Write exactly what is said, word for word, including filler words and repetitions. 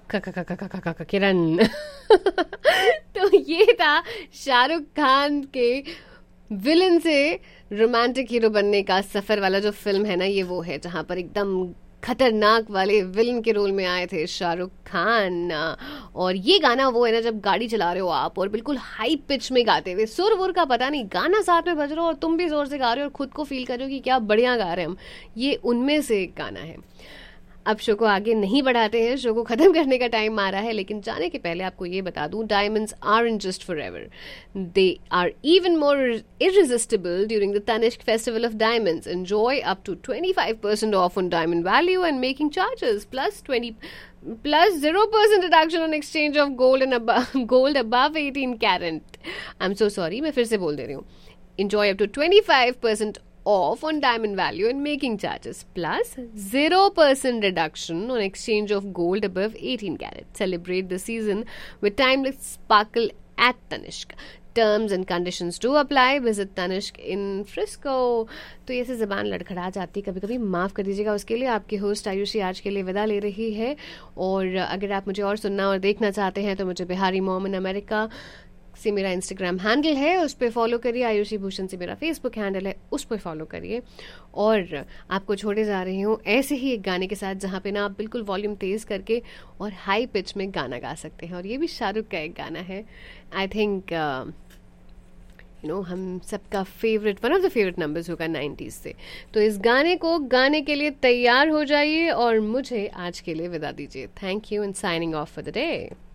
क क क क क क क किरण। तो ये था शाहरुख खान के विलन से रोमांटिक हीरो बनने का सफर वाला जो फिल्म है ना, ये वो है जहां पर एकदम खतरनाक वाले विलन के रोल में आए थे शाहरुख खान। और ये गाना वो है ना, जब गाड़ी चला रहे हो आप और बिल्कुल हाई पिच में गाते हुए, सुर वुर का पता नहीं, गाना साथ में बज रहा हो और तुम भी जोर से गा रहे हो और खुद को फील कर रहे हो कि क्या बढ़िया गा रहे हैं हम, ये उनमें से एक गाना है। अब शो को आगे नहीं बढ़ाते हैं, शो को खत्म करने का टाइम आ रहा है, लेकिन जाने के पहले आपको ये बता दूं, diamonds aren't just forever, they are even more irresistible during the Tanishq Festival of Diamonds. Enjoy up to twenty-five percent off on diamond value and making charges, plus twenty plus zero percent deduction on exchange of gold and above gold above eighteen carat. I'm so sorry, मैं फिर से बोल दे रही हूँ. Enjoy up to twenty-five percent off on diamond value and making charges, plus zero percent reduction on exchange of gold above eighteen carat. Celebrate the season with timeless sparkle at Tanishq. Terms and conditions do apply. Visit Tanishq in Frisco. तो ऐसे ज़बान लड़खड़ा जाती कभी कभी, माफ़ कर दीजिएगा उसके लिए। आपकी होस्ट आयुषी आज के लिए विदा ले रही है, और अगर आप मुझे और सुनना और देखना चाहते हैं तो मुझे बिहारी मॉम इन अमेरिका से मेरा इंस्टाग्राम हैंडल है, उस पर फॉलो करिए। आयुषी भूषण से मेरा फेसबुक हैंडल है, उस पर फॉलो करिए। और आपको छोड़े जा रही हूँ ऐसे ही एक गाने के साथ, जहाँ पे ना आप बिल्कुल वॉल्यूम तेज़ करके और हाई पिच में गाना गा सकते हैं, और ये भी शाहरुख का एक गाना है। आई थिंक यू नो हम सबका favourite, one of the favourite numbers होगा नाइन्टीज़ से। तो इस गाने को गाने के लिए तैयार हो जाइए और मुझे आज के लिए विदा दीजिए। Thank you and signing off for the day.